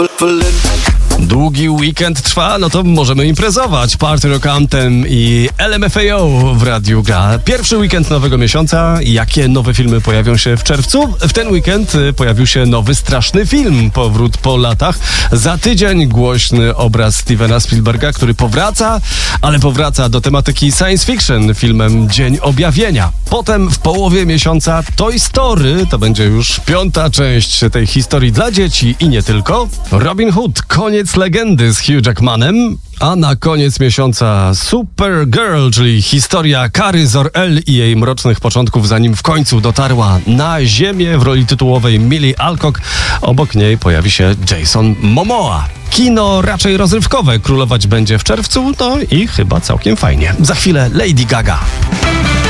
Długi weekend trwa, no to możemy imprezować. Party Rock Anthem i LMFAO w radiu gra. Pierwszy weekend nowego miesiąca. Jakie nowe filmy pojawią się w czerwcu? W ten weekend pojawił się nowy straszny film. Powrót po latach. Za tydzień głośny obraz Stevena Spielberga, który powraca, ale powraca do tematyki science fiction filmem Dzień Objawienia. Potem w połowie miesiąca Toy Story. To będzie już 5. część tej historii dla dzieci i nie tylko. Robin Hood. Koniec legendy z Hugh Jackmanem. A na koniec miesiąca Supergirl, czyli historia Kary Zor-El i jej mrocznych początków, zanim w końcu dotarła na ziemię. W roli tytułowej Millie Alcock. Obok niej pojawi się Jason Momoa. Kino raczej rozrywkowe królować będzie w czerwcu, no i chyba całkiem fajnie. Za chwilę Lady Gaga.